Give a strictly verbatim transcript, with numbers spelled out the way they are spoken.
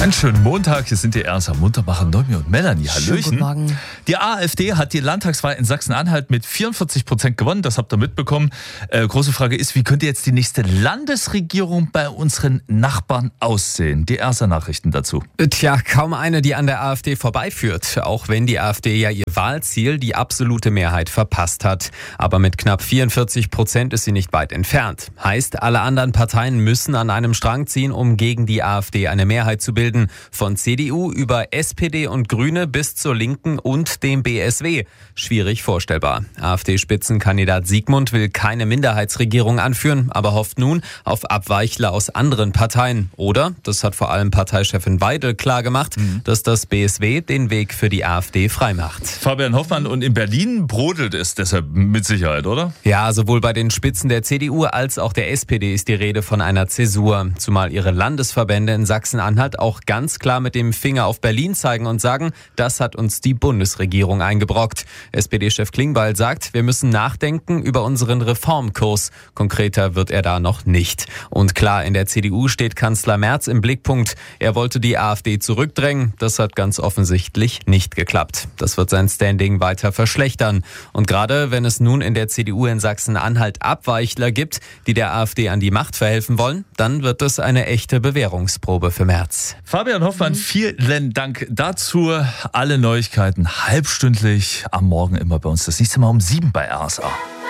Einen schönen Montag, hier sind die Ersa Muntermacher, Noemi und Melanie. Hallöchen. Guten Morgen. Die AfD hat die Landtagswahl in Sachsen-Anhalt mit vierundvierzig Prozent gewonnen, das habt ihr mitbekommen. Äh, große Frage ist, wie könnte jetzt die nächste Landesregierung bei unseren Nachbarn aussehen? Die Ersa Nachrichten dazu. Tja, kaum eine, die an der AfD vorbeiführt, auch wenn die AfD ja ihr Wahlziel, die absolute Mehrheit, verpasst hat. Aber mit knapp vierundvierzig Prozent ist sie nicht weit entfernt. Heißt, alle anderen Parteien müssen an einem Strang ziehen, um gegen die AfD eine Mehrheit zu bilden. Von C D U über S P D und Grüne bis zur Linken und dem B S W. Schwierig vorstellbar. AfD-Spitzenkandidat Siegmund will keine Minderheitsregierung anführen, aber hofft nun auf Abweichler aus anderen Parteien. Oder, das hat vor allem Parteichefin Weidel klargemacht, mhm. dass das B S W den Weg für die AfD freimacht. Fabian Hoffmann, und in Berlin brodelt es deshalb mit Sicherheit, oder? Ja, sowohl bei den Spitzen der C D U als auch der S P D ist die Rede von einer Zäsur. Zumal ihre Landesverbände in Sachsen-Anhalt auch ganz klar mit dem Finger auf Berlin zeigen und sagen, das hat uns die Bundesregierung eingebrockt. S P D-Chef Klingbeil sagt, wir müssen nachdenken über unseren Reformkurs. Konkreter wird er da noch nicht. Und klar, in der C D U steht Kanzler Merz im Blickpunkt. Er wollte die AfD zurückdrängen. Das hat ganz offensichtlich nicht geklappt. Das wird sein Standing weiter verschlechtern. Und gerade wenn es nun in der C D U in Sachsen-Anhalt Abweichler gibt, die der AfD an die Macht verhelfen wollen, dann wird es eine echte Bewährungsprobe für Merz. Fabian Hoffmann, vielen Dank dazu. Alle Neuigkeiten halbstündlich am Morgen immer bei uns. Das nächste Mal um sieben bei R S A.